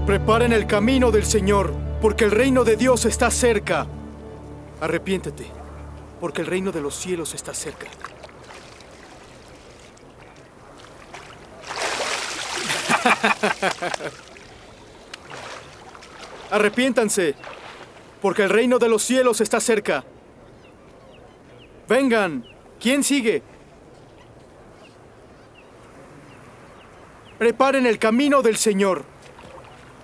Preparen el camino del Señor, porque el reino de Dios está cerca. Arrepiéntete, porque el reino de los cielos está cerca. Arrepiéntanse, porque el reino de los cielos está cerca. Vengan, ¿quién sigue? Preparen el camino del Señor,